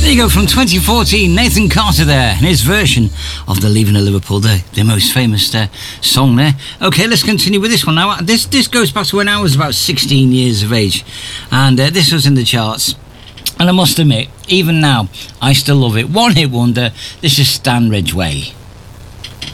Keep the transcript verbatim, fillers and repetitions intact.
There you go, from twenty fourteen, Nathan Carter there, and his version of the Leaving of Liverpool, the, the most famous uh, song there. Okay, let's continue with this one now. This this goes back to when I was about sixteen years of age, and uh, this was in the charts. And I must admit, even now, I still love it. One hit wonder. This is Stan Ridgway.